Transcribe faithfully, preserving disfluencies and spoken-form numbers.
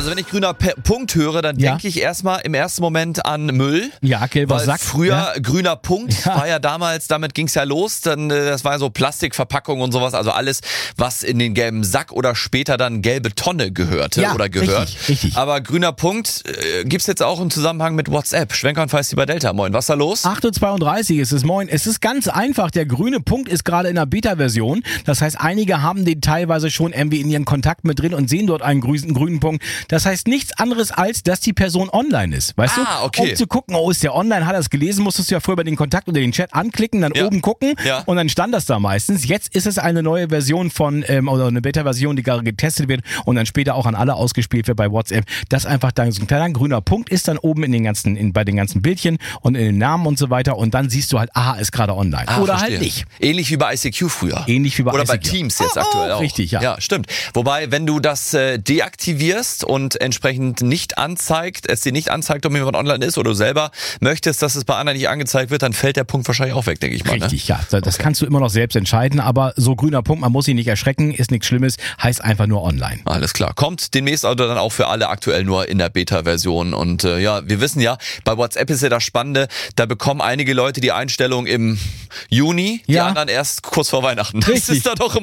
Also wenn ich grüner P- Punkt höre, dann Ja. denke ich erstmal im ersten Moment an Müll. Ja, gelber Weil Sack. früher Ja. grüner Punkt Ja. war ja damals, damit ging's ja los, dann äh, das war ja so Plastikverpackung und sowas, also alles, was in den gelben Sack oder später dann gelbe Tonne gehörte Ja, oder gehört. richtig, richtig. Aber grüner Punkt äh, gibt's jetzt auch im Zusammenhang mit WhatsApp. Schwenker und Feisty bei Delta. Moin, was ist da los? acht Uhr zweiunddreißig ist es, moin. Es ist ganz einfach. Der grüne Punkt ist gerade in der Beta-Version. Das heißt, einige haben den teilweise schon irgendwie in ihren Kontakt mit drin und sehen dort einen grünen, grünen Punkt. Das heißt nichts anderes, als dass die Person online ist. Weißt Ah, du? okay. Um zu gucken, oh, ist der online, hat er es gelesen, musstest du ja vorher über den Kontakt oder den Chat anklicken, dann Ja. oben gucken Ja. und dann stand das da meistens. Jetzt ist es eine neue Version von, ähm, oder eine Beta-Version, die gerade getestet wird und dann später auch an alle ausgespielt wird bei WhatsApp. Das einfach dann so ein kleiner grüner Punkt ist dann oben in den ganzen, in, bei den ganzen Bildchen und in den Namen und so weiter und dann siehst du halt, aha, ist gerade online. Ah, Oder verstehe. halt nicht. Ähnlich wie bei I C Q früher. Ähnlich wie bei Oder I C Q. bei Teams jetzt Oh, oh, aktuell auch. richtig, ja. Ja, stimmt. Wobei, wenn du das äh, deaktivierst und entsprechend nicht anzeigt, es dir nicht anzeigt, ob jemand online ist oder du selber möchtest, dass es bei anderen nicht angezeigt wird, dann fällt der Punkt wahrscheinlich auch weg, denke ich mal. Richtig, ja. Das kannst du immer noch selbst entscheiden, aber so grüner Punkt, man muss sich nicht erschrecken, ist nichts Schlimmes, heißt einfach nur online. Ne? Alles klar. Kommt demnächst also dann auch für alle aktuell nur in der Beta-Version. Und äh, ja, wir wissen ja, bei WhatsApp ist ja das Spannende, da bekommen einige Leute die Einstellung im Juni, die Ja. anderen erst kurz vor Weihnachten. Das Richtig. ist dann doch immer